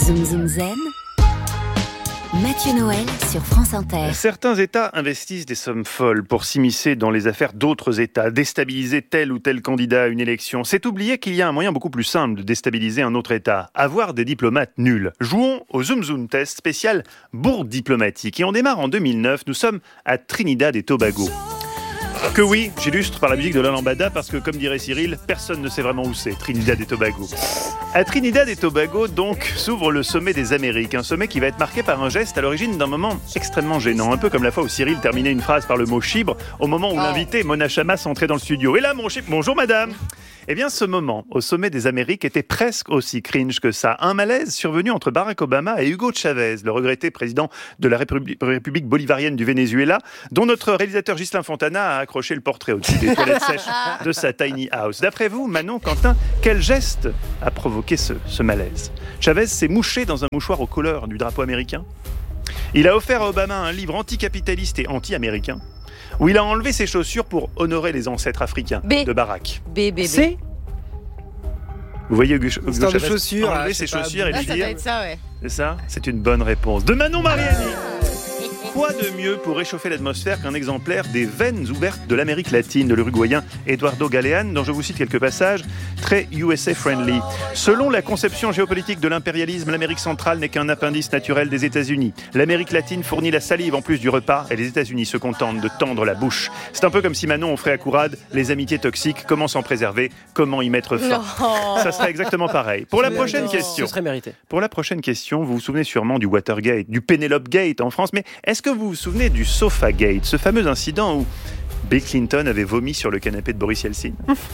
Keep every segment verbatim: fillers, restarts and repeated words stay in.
Zoom Zoom Zen, Mathieu Noël sur France Inter. Certains États investissent des sommes folles pour s'immiscer dans les affaires d'autres États, déstabiliser tel ou tel candidat à une élection. C'est oublier qu'il y a un moyen beaucoup plus simple de déstabiliser un autre État, avoir des diplomates nuls. Jouons au Zoom Zoom Test spécial bourde diplomatique. Et on démarre en deux mille neuf, nous sommes à Trinidad et Tobago. Que oui, j'illustre par la musique de la lambada parce que, comme dirait Cyril, personne ne sait vraiment où c'est, Trinidad et Tobago. À Trinidad et Tobago, donc, s'ouvre le sommet des Amériques, un sommet qui va être marqué par un geste à l'origine d'un moment extrêmement gênant, un peu comme la fois où Cyril terminait une phrase par le mot chibre au moment où oh. l'invité Mona Chamas entrait dans le studio. Et là, mon chibre, bonjour madame. Eh bien, ce moment, au sommet des Amériques, était presque aussi cringe que ça. Un malaise survenu entre Barack Obama et Hugo Chavez, le regretté président de la République, République bolivarienne du Venezuela, dont notre réalisateur Ghislain Fontana a accroché le portrait au-dessus des toilettes sèches de sa tiny house. D'après vous, Manon, Quentin, quel geste a provoqué ce, ce malaise ? Chavez s'est mouché dans un mouchoir aux couleurs du drapeau américain. Il a offert à Obama un livre anticapitaliste et anti-américain, où il a enlevé ses chaussures pour honorer les ancêtres africains B. de Barack. B, B, B. C. Vous voyez Hugo, Hugo Chavez de chaussures, enlever ses chaussures et ah, lui ça dire... doit être ça, ouais. C'est ça ? C'est une bonne réponse. De Manon Mariani. Quoi de mieux pour réchauffer l'atmosphère qu'un exemplaire des veines ouvertes de l'Amérique latine de l'Uruguayen Eduardo Galean, dont je vous cite quelques passages très U S A-friendly. Selon la conception géopolitique de l'impérialisme, l'Amérique centrale n'est qu'un appendice naturel des États-Unis. L'Amérique latine fournit la salive en plus du repas et les États-Unis se contentent de tendre la bouche. C'est un peu comme si Manon offrait à Courade les amitiés toxiques, comment s'en préserver, comment y mettre fin. Non. Ça serait exactement pareil. Pour la prochaine non. question. Ce serait mérité. Pour la prochaine question, vous vous souvenez sûrement du Watergate, du Penelope Gate en France, mais est-ce que vous vous souvenez du Sofagate, ce fameux incident où Bill Clinton avait vomi sur le canapé de Boris Yeltsin,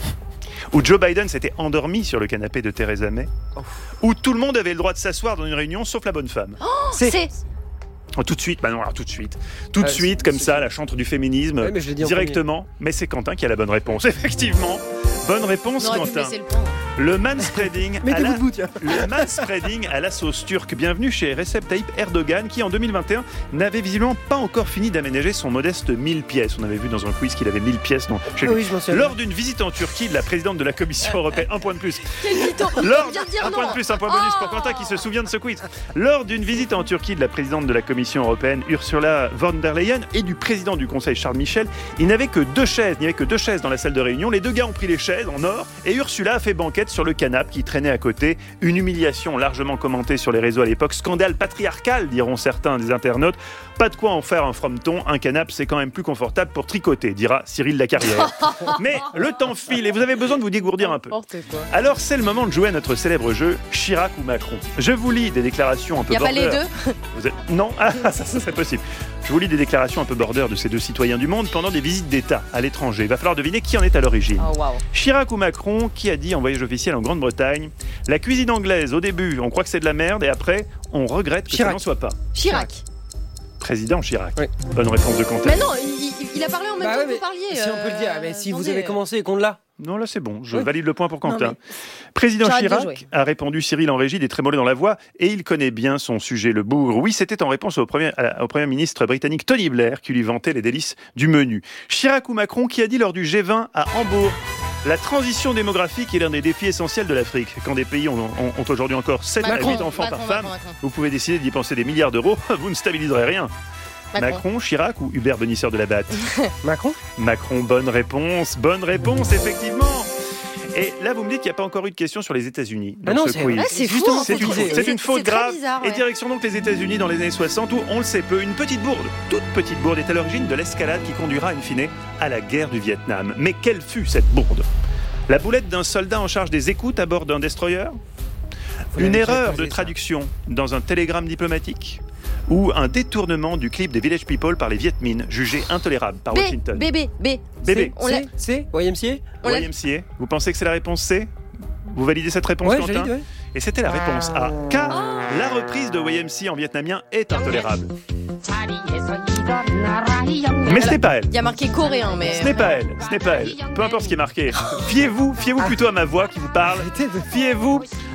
où Joe Biden s'était endormi sur le canapé de Theresa May, où tout le monde avait le droit de s'asseoir dans une réunion sauf la bonne femme. Oh, c'est... Oh, tout de suite, bah non, alors tout de suite, tout de euh, suite, comme ça, la chantre du féminisme, ouais, mais je l'ai dit directement. Mais c'est Quentin qui a la bonne réponse, effectivement. Bonne réponse, non, Quentin. Le, point. le manspreading, à la... bout, le manspreading à la sauce turque. Bienvenue chez Recep Tayyip Erdogan, qui en deux mille vingt et un n'avait visiblement pas encore fini d'aménager son modeste mille pièces. On avait vu dans un quiz qu'il avait mille pièces non, chez lui. Oui, je m'en souviens. Lors d'une visite en Turquie de la présidente de la Commission européenne, un point de plus. Quel mytho. Lors... Je viens de dire un non. point de plus, un point bonus pour Oh. Quentin qui se souvient de ce quiz. Lors d'une visite en Turquie de la présidente de la Commission européenne, Ursula von der Leyen, et du président du Conseil, Charles Michel, il n'avait que deux chaises. Il n'y avait que deux chaises dans la salle de réunion. Les deux gars ont pris les chaises en or et Ursula a fait banquette sur le canapé qui traînait à côté. Une humiliation largement commentée sur les réseaux à l'époque. Scandale patriarcal, diront certains des internautes. Pas de quoi en faire un frometon. Un canapé, c'est quand même plus confortable pour tricoter, dira Cyril Lacarrière. Mais le temps file et vous avez besoin de vous dégourdir un peu. Alors c'est le moment de jouer à notre célèbre jeu Chirac ou Macron. Je vous lis des déclarations un peu border. Il n'y a pas les deux Vous êtes... Non, ah, ça, ça serait possible. Je vous lis des déclarations un peu border de ces deux citoyens du monde pendant des visites d'État à l'étranger. Il va falloir deviner qui en est à l'origine. Oh, wow. Chirac ou Macron, qui a dit en voyage officiel en Grande-Bretagne, la cuisine anglaise, au début, on croit que c'est de la merde et après, on regrette que Chirac. ça n'en soit pas. Chirac. Président Chirac. Oui. Bonne réponse de Quentin. Mais non, il, il a parlé en même bah temps ouais, que mais vous parliez. Si on peut le dire, mais si attendez. vous avez commencé et qu'on l'a. Non, là c'est bon, je Oui. valide le point pour Quentin. Non, mais... Président J'arrête de Chirac jouer. a répondu Cyril en régie des trémolés dans la voix et il connaît bien son sujet, le bougre. Oui, c'était en réponse au premier, au premier ministre britannique Tony Blair qui lui vantait les délices du menu. Chirac ou Macron qui a dit lors du G vingt à Hambourg, la transition démographique est l'un des défis essentiels de l'Afrique. Quand des pays ont, ont, ont aujourd'hui encore sept à Macron, huit enfants Macron, par Macron, femme, Macron. vous pouvez décider d'y penser des milliards d'euros, vous ne stabiliserez rien. Macron. Macron, Chirac ou Hubert Bonisseur de la Batte? Macron. Macron, bonne réponse, bonne réponse, effectivement. Et là, vous me dites qu'il n'y a pas encore eu de question sur les États-Unis. Ah dans non, ce c'est, quiz. Ah, c'est fou, justement, en C'est fait. une, c'est- c'est une c'est faute très grave. bizarre, Et ouais. direction donc les États-Unis dans les années soixante, où on le sait peu, une petite bourde, toute petite bourde, est à l'origine de l'escalade qui conduira in fine à la guerre du Vietnam. Mais quelle fut cette bourde? La boulette d'un soldat en charge des écoutes à bord d'un destroyer? Une l'avez déjà erreur posé, de ça. traduction dans un télégramme diplomatique? Ou un détournement du clip des Village People par les Viet Minh, jugé intolérable par B, Washington? B, B, B. Bébé. On l'a- C'est Y M C A. on l'a- Y M C A. Vous pensez que c'est la réponse C? Vous validez cette réponse, Ouais, Quentin? j'ai dit, ouais. Et c'était la réponse A. Car la reprise de Y M C A en vietnamien est intolérable. Mais ce n'est pas elle. Il y a marqué coréen, mais. Ce n'est pas elle. Ce n'est pas elle. Peu importe ce qui est marqué. Fiez-vous, fiez-vous plutôt à ma voix qui vous parle. Arrêtez de- Fiez-vous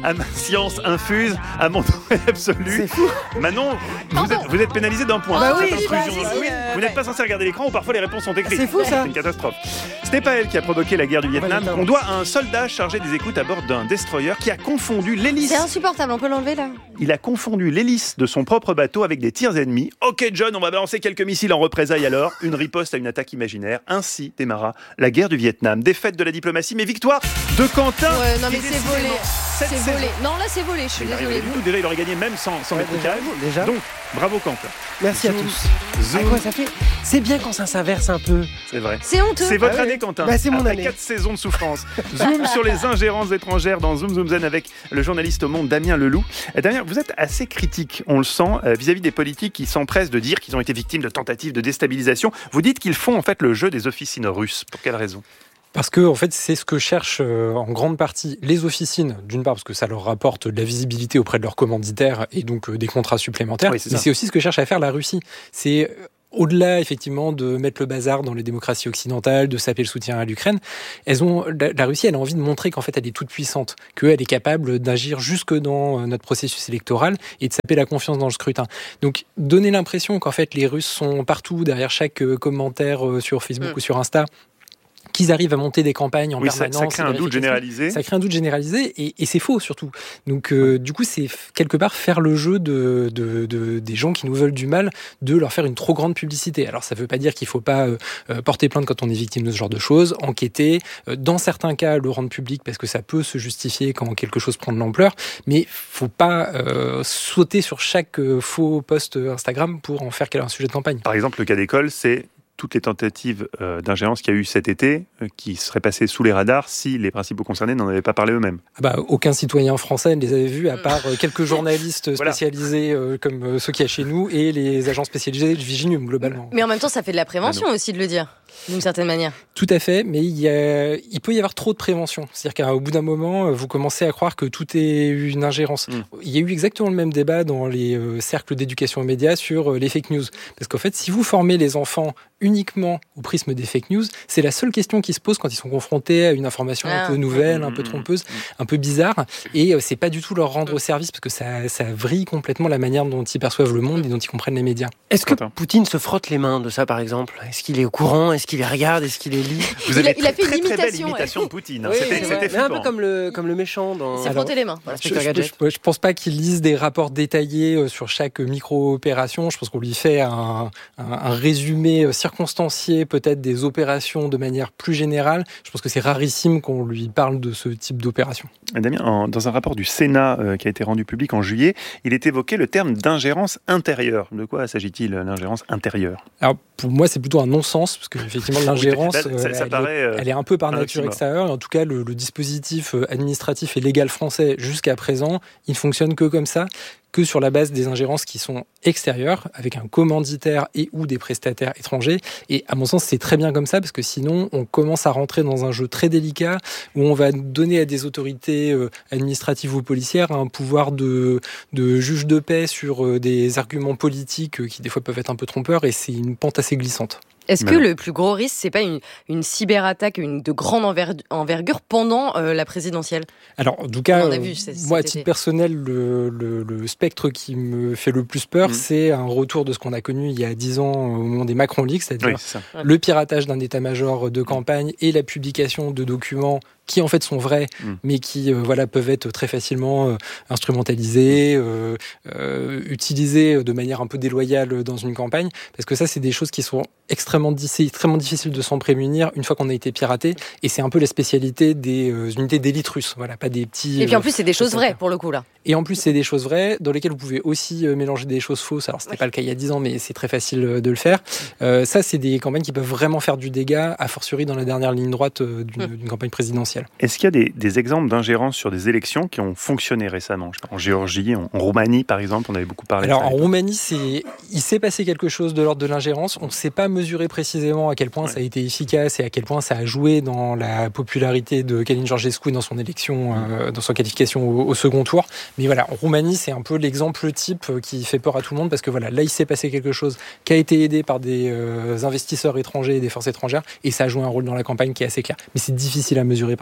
à ma science infuse, à mon droit absolu. C'est fou. Manon, vous êtes, vous êtes pénalisé d'un point. Bah pour oui, cette bah intrusion. si, si, euh, Vous n'êtes ouais. pas censé regarder l'écran où parfois les réponses sont écrites. C'est fou, ça. C'est une catastrophe. Ce n'est pas elle qui a provoqué la guerre du Vietnam, Ouais, qu'on doit à un soldat chargé des écoutes à bord d'un destroyer qui a confondu l'hélice. C'est insupportable, on peut l'enlever là. Il a confondu l'hélice de son propre bateau avec des tirs ennemis. Ok John, on va balancer quelques missiles en représailles alors. Une riposte à une attaque imaginaire. Ainsi démarra la guerre du Vietnam. Défaite de la diplomatie, mais victoire de Quentin. Ouais, non mais qui c'est décidément, volé. cette C'est saison, volé. Non là c'est volé, je suis il n'arrive désolée. pas du tout. Déjà, il aurait gagné même sans, sans Ouais, mettre déjà, calme. déjà. Donc, bravo Quentin. Merci à Zoom, tous. zoom. À quoi ça fait ? C'est bien quand ça s'inverse un peu. C'est vrai. C'est honteux. C'est votre Ah ouais. année, Quentin. Bah, c'est mon Après année. quatre saisons de souffrance. Zoom sur les ingérences étrangères dans Zoom Zoom Zen avec le journaliste au Monde Damien Leloup. Euh, Damien, vous êtes assez critique, on le sent, euh, vis-à-vis des politiques qui s'empressent de dire qu'ils ont été victimes de tentatives de déstabilisation. Vous dites qu'ils font en fait le jeu des officines russes. Pour quelle raison ? Parce que en fait, c'est ce que cherchent euh, en grande partie les officines, d'une part parce que ça leur rapporte de la visibilité auprès de leurs commanditaires et donc euh, des contrats supplémentaires, Oui, c'est mais ça. c'est aussi ce que cherche à faire la Russie. C'est euh, au-delà effectivement de mettre le bazar dans les démocraties occidentales, de saper le soutien à l'Ukraine, elles ont la, la Russie, elle a envie de montrer qu'en fait elle est toute puissante, qu'elle est capable d'agir jusque dans euh, notre processus électoral et de saper la confiance dans le scrutin. Donc donner l'impression qu'en fait les Russes sont partout derrière chaque euh, commentaire euh, sur Facebook Mm. ou sur Insta, qu'ils arrivent à monter des campagnes en Oui, ça, permanence. ça crée un doute généralisé. Ça crée un doute généralisé et, et c'est faux surtout. Donc euh, du coup, c'est f- quelque part faire le jeu de, de, de, des gens qui nous veulent du mal, de leur faire une trop grande publicité. Alors ça ne veut pas dire qu'il ne faut pas euh, euh, porter plainte quand on est victime de ce genre de choses, enquêter, euh, dans certains cas le rendre public parce que ça peut se justifier quand quelque chose prend de l'ampleur, mais il ne faut pas euh, sauter sur chaque euh, faux post Instagram pour en faire un sujet de campagne. Par exemple, le cas d'école, c'est toutes les tentatives euh, d'ingérence qu'il y a eu cet été, euh, qui seraient passées sous les radars si les principaux concernés n'en avaient pas parlé eux-mêmes. Ah bah, aucun citoyen français ne les avait vus, à part euh, quelques journalistes Voilà. spécialisés euh, comme euh, ceux qu'il y a chez nous et les agents spécialisés de Viginium, globalement. Mais en même temps ça fait de la prévention aussi de le dire, d'une certaine manière. Tout à fait, mais il, y a, il peut y avoir trop de prévention. C'est-à-dire qu'au bout d'un moment, vous commencez à croire que tout est une ingérence. Mm. Il y a eu exactement le même débat dans les euh, cercles d'éducation aux médias sur euh, les fake news. Parce qu'en fait, si vous formez les enfants uniquement au prisme des fake news, c'est la seule question qui se pose quand ils sont confrontés à une information Ah. un peu nouvelle, un peu Mm. trompeuse, un peu bizarre, et euh, c'est pas du tout leur rendre service parce que ça, ça vrille complètement la manière dont ils perçoivent le monde et dont ils comprennent les médias. Est-ce que Quentin. Poutine se frotte les mains de ça, par exemple ? Est-ce qu'il est au courant ? Est-ce qu'il les regarde ? Est-ce qu'il les lit ? Vous Il a- avez il a fait une très, très belle imitation, ouais. imitation de Poutine. hein. Oui, C'était c'est c'était vrai. Mais un peu flippant. comme le, comme le méchant dans... C'est Alors, frotter les mains. Voilà. Je, Inspecteur je, Gadget. je- je pense pas qu'il lise des rapports détaillés euh, sur chaque micro-opération. Je pense qu'on lui fait un, un- un résumé euh, circonstancié peut-être des opérations de manière plus générale. Je pense que c'est rarissime qu'on lui parle de ce type d'opération. Damien, en- dans un rapport du Sénat euh, qui a été rendu public en juillet, il est évoqué le terme d'ingérence intérieure. De quoi s'agit-il, l'ingérence intérieure ? Alors pour moi, c'est plutôt un non-sens parce que effectivement l'ingérence, Oui, bah, ça- euh, ça elle, paraît, est, euh, elle est un peu par un nature oxymore. extérieure. Et en tout cas, le, le dispositif euh, administratif et légal français jusqu'à présent, il ne fonctionne que comme ça, que sur la base des ingérences qui sont extérieures, avec un commanditaire et ou des prestataires étrangers. Et à mon sens, c'est très bien comme ça, parce que sinon, on commence à rentrer dans un jeu très délicat, où on va donner à des autorités euh, administratives ou policières un pouvoir de, de juge de paix sur euh, des arguments politiques euh, qui des fois peuvent être un peu trompeurs, et c'est une pente assez glissante. Est-ce Mais que non. le plus gros risque, c'est pas une, une cyberattaque une, de grande enver- envergure pendant euh, la présidentielle ? Alors, en tout cas, On en a euh, vu, c'est- moi, à cet été. titre personnel, le, le, le spectre qui me fait le plus peur, Mhm. c'est un retour de ce qu'on a connu il y a dix ans au moment des Macron Leaks, c'est-à-dire Oui, c'est ça. le piratage d'un état-major de campagne et la publication de documents qui en fait sont vrais, Mm. mais qui euh, voilà peuvent être très facilement euh, instrumentalisés, euh, euh, utilisés de manière un peu déloyale dans une campagne, parce que ça, c'est des choses qui sont extrêmement, di- c'est extrêmement difficiles de s'en prémunir une fois qu'on a été piraté, et c'est un peu la spécialité des euh, unités d'élite russes, voilà, pas des petits... Et puis en euh, plus, c'est des choses prestataires. vraies pour le coup là. Et en plus, c'est des choses vraies dans lesquelles vous pouvez aussi euh, mélanger des choses fausses. Alors, c'était Ouais. pas le cas il y a dix ans, mais c'est très facile euh, de le faire. Euh, ça, c'est des campagnes qui peuvent vraiment faire du dégât, a fortiori dans la dernière ligne droite euh, d'une, Mm. d'une campagne présidentielle. Est-ce qu'il y a des, des exemples d'ingérence sur des élections qui ont fonctionné récemment ? Je sais pas, en Géorgie, en, en Roumanie, par exemple, on avait beaucoup parlé Alors, de en ça. Roumanie, c'est, il s'est passé quelque chose de l'ordre de l'ingérence. On ne sait pas mesurer précisément à quel point Ouais. ça a été efficace et à quel point ça a joué dans la popularité de Călin Georgescu dans son élection, euh, dans son qualification au, au second tour. Mais voilà, en Roumanie, c'est un peu l'exemple type qui fait peur à tout le monde parce que voilà, là, il s'est passé quelque chose qui a été aidé par des euh, investisseurs étrangers et des forces étrangères et ça a joué un rôle dans la campagne qui est assez clair. Mais c'est difficile à mesurer par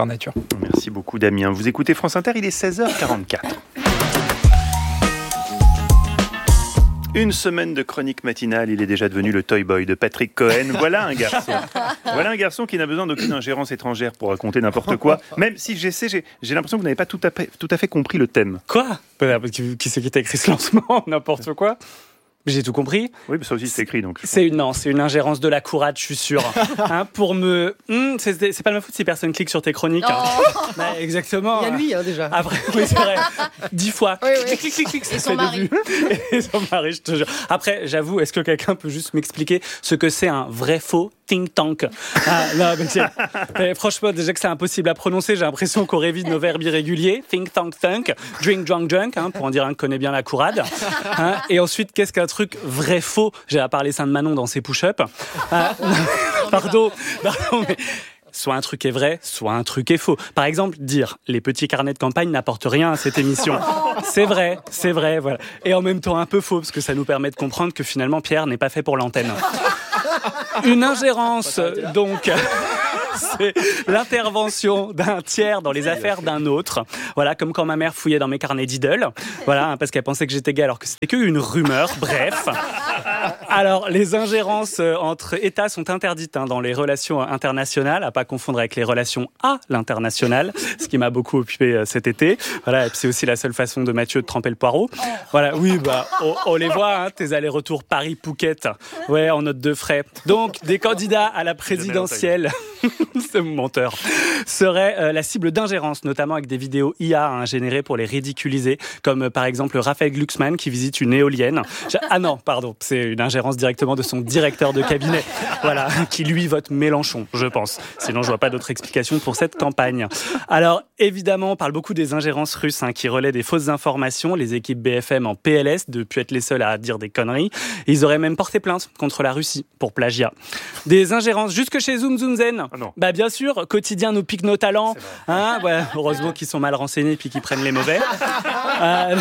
par nature. Merci beaucoup Damien. Vous écoutez France Inter, il est seize heures quarante-quatre. Une semaine de chronique matinale, il est déjà devenu le toy boy de Patrick Cohen. Voilà un garçon. Voilà un garçon qui n'a besoin d'aucune ingérence étrangère pour raconter n'importe quoi. Même si j'essaie, j'ai, j'ai l'impression que vous n'avez pas tout à fait, tout à fait compris le thème. Quoi ? Qui, qui c'est qui t'a écrit ce lancement ? N'importe quoi. J'ai tout compris. Oui, mais ça aussi c'est écrit donc. C'est une non, c'est une ingérence de la courade, je suis sûr. Hein, pour me, hum, c'est, c'est pas de ma faute si personne clique sur tes chroniques. Hein. Bah, exactement. Il y a lui hein, déjà. Après, oui c'est vrai. Dix fois. Oui, oui. Clic, clic, clic, clic. Et son mari. Et son mari, je te jure. Après, j'avoue, est-ce que quelqu'un peut juste m'expliquer ce que c'est un vrai faux think tank ? Ah, non, mais, tiens, mais franchement, déjà que c'est impossible à prononcer, j'ai l'impression qu'on révise nos verbes irréguliers. Think tank thunk, drink drunk drunk, hein, pour en dire un qui connaît bien la courade. Hein, et ensuite, qu'est-ce qu'un truc vrai faux ? J'ai à parler Sainte-Manon dans ses push-ups. Ah, pardon, pardon, mais soit un truc est vrai, soit un truc est faux. Par exemple, dire les petits carnets de campagne n'apportent rien à cette émission. C'est vrai, c'est vrai, voilà. Et en même temps un peu faux, parce que ça nous permet de comprendre que finalement Pierre n'est pas fait pour l'antenne. Une ingérence, donc... C'est l'intervention d'un tiers dans les affaires d'un autre. Voilà, comme quand ma mère fouillait dans mes carnets d'idoles. Voilà, parce qu'elle pensait que j'étais gay alors que c'était qu'une rumeur. Bref. Alors, les ingérences entre États sont interdites hein, dans les relations internationales, à pas confondre avec les relations à l'international, ce qui m'a beaucoup occupé euh, cet été. Voilà, et puis c'est aussi la seule façon de Mathieu de tremper le poireau. Voilà, oui, bah, on, on les voit, hein, tes allers-retours Paris-Phuket, ouais, en note de frais. Donc, des candidats à la présidentielle. Ce menteur serait euh, la cible d'ingérence, notamment avec des vidéos I A hein, générées pour les ridiculiser, comme euh, par exemple Raphaël Glucksmann qui visite une éolienne. J'ai... Ah non, pardon, c'est une ingérence directement de son directeur de cabinet, voilà, qui lui vote Mélenchon, je pense. Sinon, je vois pas d'autre explication pour cette campagne. Alors, évidemment, on parle beaucoup des ingérences russes hein, qui relaient des fausses informations. Les équipes B F M en P L S, depuis être les seules à dire des conneries. Ils auraient même porté plainte contre la Russie pour plagiat. Des ingérences jusque chez Zoom Zoom Zen. Ah non. Bah bien sûr, quotidien nous pique nos talents. Hein, ouais, heureusement qu'ils sont mal renseignés puis qu'ils prennent les mauvais. Euh,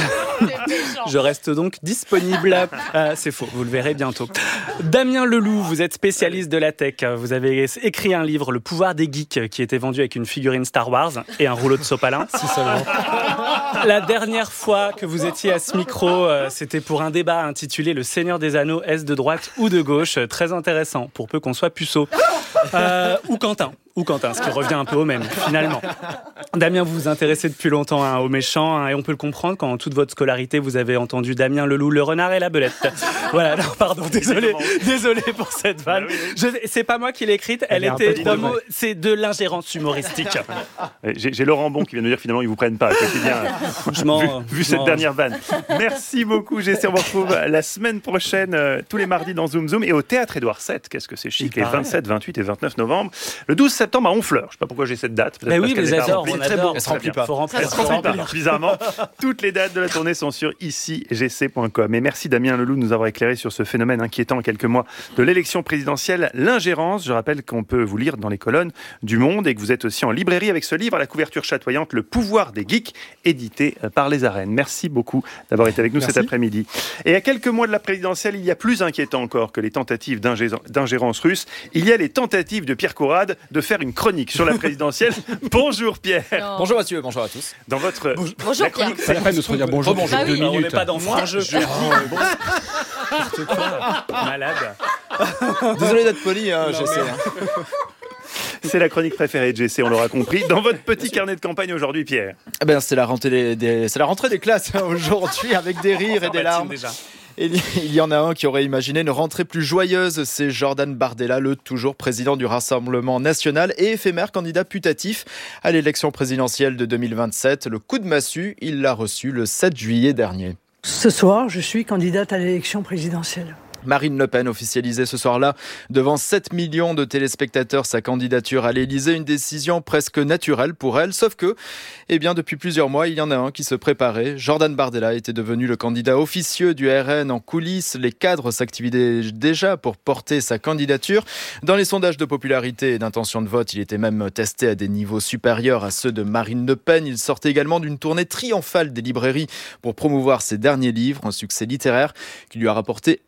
je reste donc disponible. Euh, c'est faux, vous le verrez bientôt. Damien Leloup, vous êtes spécialiste de la tech. Vous avez écrit un livre, Le pouvoir des geeks, qui était vendu avec une figurine Star Wars et un rouleau de sopalin. Si seulement. La dernière fois que vous étiez à ce micro, euh, c'était pour un débat intitulé Le Seigneur des Anneaux, est-ce de droite ou de gauche ? Très intéressant, pour peu qu'on soit puceau. Euh, ou Quentin. Ou Quentin, ce qui revient un peu au même, finalement. Damien, vous vous intéressez depuis longtemps hein, aux méchants, hein, et on peut le comprendre quand, en toute votre scolarité, vous avez entendu Damien Leloup, le renard et la belette. Voilà, non, pardon, désolé, désolé pour cette vanne. Je, c'est pas moi qui l'ai écrite, elle, elle était d'un mot, c'est de l'ingérence humoristique. J'ai, j'ai Laurent Bon qui vient de dire finalement ils vous prennent pas, quotidien, Franchement, vu, vu cette dernière vanne. Merci beaucoup, Jessie, on vous retrouve la semaine prochaine, euh, tous les mardis dans Zoom Zoom, et au Théâtre Édouard sept, qu'est-ce que c'est chic, les vingt-sept, vingt-huit et vingt-neuf novembre. Le douze septembre à Honfleur. Je ne sais pas pourquoi j'ai cette date. Mais oui, mais j'adore, on adore. Elle se remplit pas. Faut remplir. Elle se remplit pas. Bizarrement, toutes les dates de la tournée sont sur ici g c point com. Et merci Damien Leloup de nous avoir éclairé sur ce phénomène inquiétant à quelques mois de l'élection présidentielle, l'ingérence. Je rappelle qu'on peut vous lire dans les colonnes du Monde et que vous êtes aussi en librairie avec ce livre à la couverture chatoyante, Le pouvoir des geeks, édité par Les Arènes. Merci beaucoup d'avoir été avec nous merci. Cet après-midi. Et à quelques mois de la présidentielle, il y a plus inquiétant encore que les tentatives d'ingérence russe. Il y a les tentatives de Pierre Corrade de faire une chronique sur la présidentielle. Bonjour Pierre. Non. Bonjour Mathieu, bonjour à tous. Dans votre bonjour, bonjour Pierre. C'est la peine de se redire bonjour. bonjour. Bah oui. On n'est pas dans un jeu. Malade. Désolé d'être poli, hein, j'essaie. Hein. C'est la chronique préférée de G C, on l'aura compris. Dans votre petit carnet de campagne aujourd'hui, Pierre. Eh ben, c'est la rentrée des, des, c'est la rentrée des classes hein, aujourd'hui, avec des rires et des larmes. Déjà. Et il y en a un qui aurait imaginé une rentrée plus joyeuse, c'est Jordan Bardella, le toujours président du Rassemblement national et éphémère candidat putatif à l'élection présidentielle de deux mille vingt-sept. Le coup de massue, il l'a reçu le sept juillet dernier. Ce soir, je suis candidate à l'élection présidentielle. Marine Le Pen officialisait ce soir-là devant sept millions de téléspectateurs sa candidature à l'Élysée, une décision presque naturelle pour elle, sauf que, eh bien, depuis plusieurs mois, il y en a un qui se préparait. Jordan Bardella était devenu le candidat officieux du R N en coulisses. Les cadres s'activaient déjà pour porter sa candidature. Dans les sondages de popularité et d'intention de vote, il était même testé à des niveaux supérieurs à ceux de Marine Le Pen. Il sortait également d'une tournée triomphale des librairies pour promouvoir ses derniers livres, un succès littéraire qui lui a rapporté un million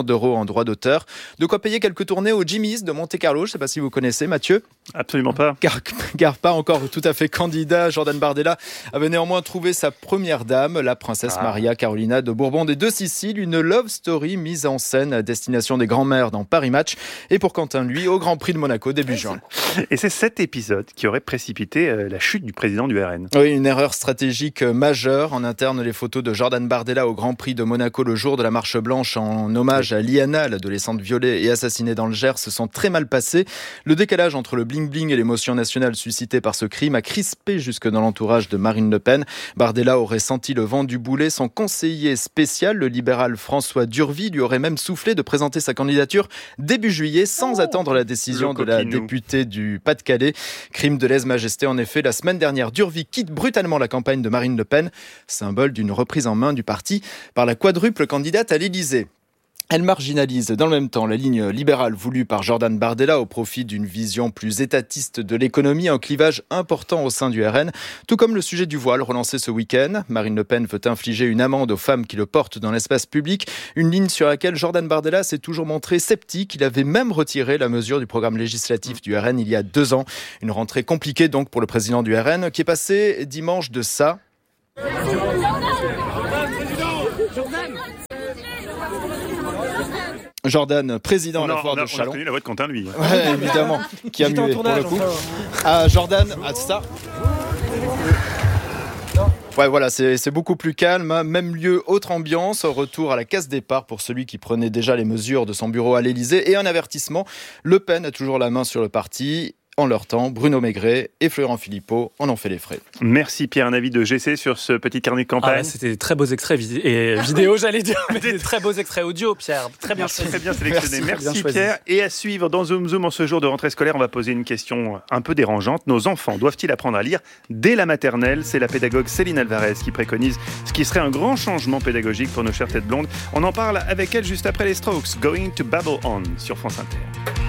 millions d'euros en droits d'auteur. De quoi payer quelques tournées au Jimmy's de Monte-Carlo. Je ne sais pas si vous connaissez, Mathieu. Absolument pas. Car, car pas encore tout à fait candidat, Jordan Bardella avait néanmoins trouvé sa première dame, la princesse ah. Maria Carolina de Bourbon des Deux Siciles, une love story mise en scène à destination des grands-mères dans Paris Match et pour Quentin, lui, au Grand Prix de Monaco début juin. Et c'est cet épisode qui aurait précipité la chute du président du R N. Oui, une erreur stratégique majeure. En interne, les photos de Jordan Bardella au Grand Prix de Monaco le jour de la marche blanche en hommage à Liana, l'adolescente violée et assassinée dans le Gers, se sont très mal passés. Le décalage entre le bling-bling et l'émotion nationale suscitée par ce crime a crispé jusque dans l'entourage de Marine Le Pen. Bardella aurait senti le vent du boulet. Son conseiller spécial, le libéral François Durvy, lui aurait même soufflé de présenter sa candidature début juillet sans oh, attendre la décision de la députée du Pas-de-Calais. Crime de lèse-majesté en effet. La semaine dernière, Durvy quitte brutalement la campagne de Marine Le Pen, symbole d'une reprise en main du parti par la quadruple candidate à l'Élysée. Elle marginalise dans le même temps la ligne libérale voulue par Jordan Bardella au profit d'une vision plus étatiste de l'économie, un clivage important au sein du R N, tout comme le sujet du voile relancé ce week-end. Marine Le Pen veut infliger une amende aux femmes qui le portent dans l'espace public, une ligne sur laquelle Jordan Bardella s'est toujours montré sceptique. Il avait même retiré la mesure du programme législatif du R N il y a deux ans. Une rentrée compliquée donc pour le président du R N qui est passé dimanche de ça. Jordan, président non, à la foire on a, de Chalon. On a reconnu la voix de Quentin, lui. Ouais, évidemment, qui a mué pour le coup. Ah, Jordan, à ça. Ouais, voilà, c'est, c'est beaucoup plus calme. Hein. Même lieu, autre ambiance. Retour à la case départ pour celui qui prenait déjà les mesures de son bureau à l'Élysée. Et un avertissement, Le Pen a toujours la main sur le parti. En leur temps, Bruno Maigret et Florent Philippot en ont fait les frais. Merci Pierre, un avis de G C sur ce petit carnet de campagne. Ah, c'était des très beaux extraits vid- et vidéo, j'allais dire, mais des très beaux extraits audio, Pierre. Très bien, très bien sélectionné. Merci, Merci bien Pierre. Et à suivre dans Zoom Zoom en ce jour de rentrée scolaire, on va poser une question un peu dérangeante. Nos enfants doivent-ils apprendre à lire dès la maternelle ? C'est la pédagogue Céline Alvarez qui préconise ce qui serait un grand changement pédagogique pour nos chères têtes blondes. On en parle avec elle juste après les Strokes. Going to Babble On sur France Inter.